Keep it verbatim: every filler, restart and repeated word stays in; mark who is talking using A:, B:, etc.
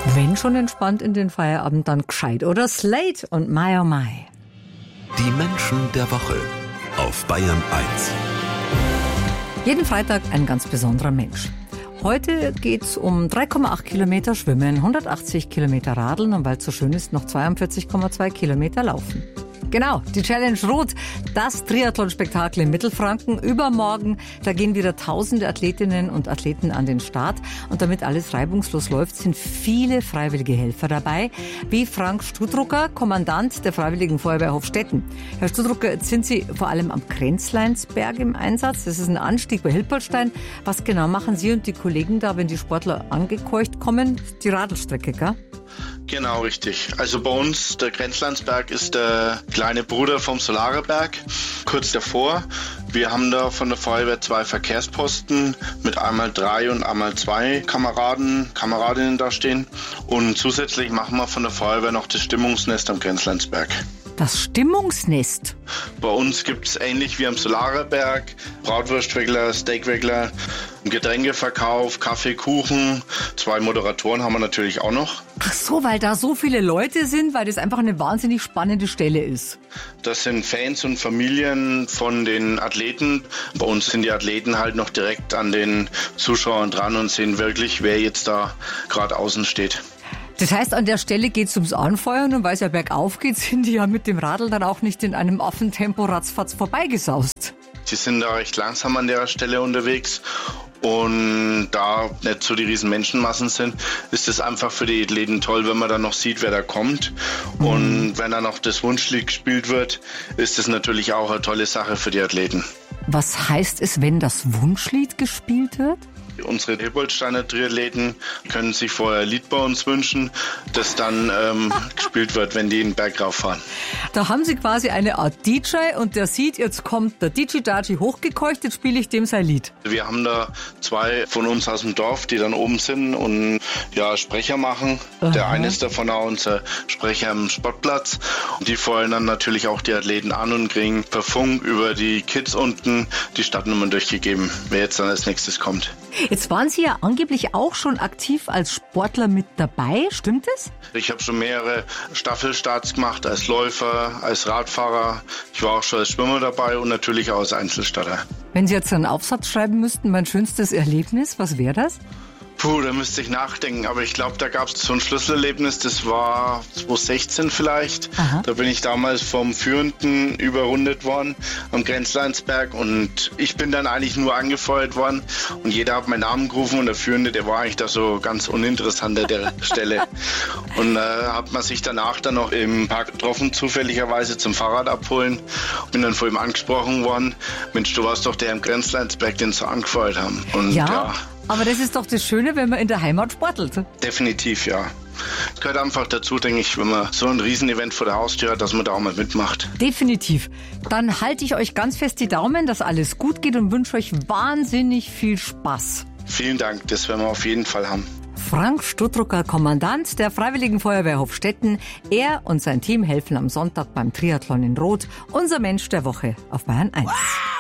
A: Wenn schon entspannt in den Feierabend, dann gescheit, oder? Slate und My Oh My.
B: Die Menschen der Woche auf Bayern eins.
A: Jeden Freitag ein ganz besonderer Mensch. Heute geht's um drei Komma acht Kilometer Schwimmen, hundertachtzig Kilometer Radeln und weil es so schön ist, noch zweiundvierzig Komma zwei Kilometer Laufen. Genau, die Challenge Rot, das Triathlon-Spektakel in Mittelfranken. Übermorgen, da gehen wieder tausende Athletinnen und Athleten an den Start. Und damit alles reibungslos läuft, sind viele freiwillige Helfer dabei, wie Frank Studrucker, Kommandant der Freiwilligen Feuerwehr Hofstetten. Herr Studrucker, jetzt sind Sie vor allem am Grenzleinsberg im Einsatz. Das ist ein Anstieg bei Hilpoltstein. Was genau machen Sie und die Kollegen da, wenn die Sportler angekeucht kommen? Die Radelstrecke, gell?
C: Genau, richtig. Also bei uns, der Grenzleinsberg ist der kleine Bruder vom Solareberg, kurz davor. Wir haben da von der Feuerwehr zwei Verkehrsposten mit einmal drei und einmal zwei Kameraden, Kameradinnen da stehen. Und zusätzlich machen wir von der Feuerwehr noch das Stimmungsnest am Grenzleinsberg.
A: Das Stimmungsnest?
C: Bei uns gibt es ähnlich wie am Solareberg Bratwurstregler, Steakregler, Getränkeverkauf, Kaffee, Kuchen. Zwei Moderatoren haben wir natürlich auch noch.
A: Ach so, weil da so viele Leute sind, weil das einfach eine wahnsinnig spannende Stelle ist.
C: Das sind Fans und Familien von den Athleten. Bei uns sind die Athleten halt noch direkt an den Zuschauern dran und sehen wirklich, wer jetzt da gerade außen steht.
A: Das heißt, an der Stelle geht es ums Anfeuern und weil es ja bergauf geht, sind die ja mit dem Radl dann auch nicht in einem Affentempo ratzfatz vorbeigesaust.
C: Sie sind da recht langsam an der Stelle unterwegs und da nicht so die riesen Menschenmassen sind, ist es einfach für die Athleten toll, wenn man dann noch sieht, wer da kommt. Mhm. Und wenn dann noch das Wunschlied gespielt wird, ist es natürlich auch eine tolle Sache für die Athleten.
A: Was heißt es, wenn das Wunschlied gespielt wird?
C: Unsere Hilpoltsteiner Triathleten können sich vorher ein Lied bei uns wünschen, das dann ähm, gespielt wird, wenn die den Berg rauffahren.
A: Da haben sie quasi eine Art D J und der sieht, jetzt kommt der D J Daji hochgekeucht, jetzt spiele ich dem sein Lied.
C: Wir haben da zwei von uns aus dem Dorf, die dann oben sind und ja Sprecher machen. Aha. Der eine ist davon auch unser Sprecher am Sportplatz. Die feuern dann natürlich auch die Athleten an und kriegen per Funk über die Kids unten die Stadtnummern durchgegeben, wer jetzt dann als nächstes kommt.
A: Jetzt waren Sie ja angeblich auch schon aktiv als Sportler mit dabei, stimmt es?
C: Ich habe schon mehrere Staffelstarts gemacht, als Läufer, als Radfahrer. Ich war auch schon als Schwimmer dabei und natürlich auch als Einzelstarter.
A: Wenn Sie jetzt einen Aufsatz schreiben müssten, mein schönstes Erlebnis, was wäre das?
C: Puh, da müsste ich nachdenken, aber ich glaube, da gab es so ein Schlüsselerlebnis, das war zweitausendsechzehn vielleicht. Aha. Da bin ich damals vom Führenden überrundet worden am Grenzleinsberg und ich bin dann eigentlich nur angefeuert worden und jeder hat meinen Namen gerufen und der Führende, der war eigentlich da so ganz uninteressant an der Stelle. Und äh, hat man sich danach dann noch im Park getroffen, zufälligerweise zum Fahrrad abholen. Bin dann vor ihm angesprochen worden, Mensch, du warst doch der am Grenzleinsberg, den sie angefeuert haben. Und
A: ja.
C: ja
A: Aber das ist doch das Schöne, wenn man in der Heimat sportelt.
C: Definitiv, ja. Gehört einfach dazu, denke ich, wenn man so ein Riesenevent vor der Haustür hat, dass man da auch mal mitmacht.
A: Definitiv. Dann halte ich euch ganz fest die Daumen, dass alles gut geht und wünsche euch wahnsinnig viel Spaß.
C: Vielen Dank, das werden wir auf jeden Fall haben.
A: Frank Studrucker, Kommandant der Freiwilligen Feuerwehr Hofstetten. Er und sein Team helfen am Sonntag beim Triathlon in Rot. Unser Mensch der Woche auf Bayern eins.